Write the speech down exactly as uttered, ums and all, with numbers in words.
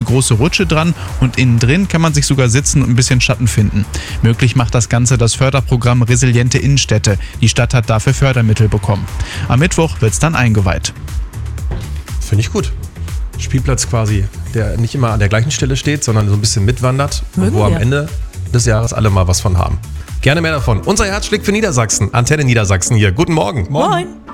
große Rutsche dran und innen drin kann man sich sogar sitzen und ein bisschen Schatten finden. Möglich macht das Ganze das Förderprogramm Resiliente Innenstädte. Die Stadt hat dafür Fördermittel bekommen. Am Mittwoch wird es dann eingeweiht. Finde ich gut. Spielplatz quasi, der nicht immer an der gleichen Stelle steht, sondern so ein bisschen mitwandert und Mögen wo am wir. Ende des Jahres alle mal was von haben. Gerne mehr davon. Unser Herz schlägt für Niedersachsen. Antenne Niedersachsen hier. Guten Morgen. Moin.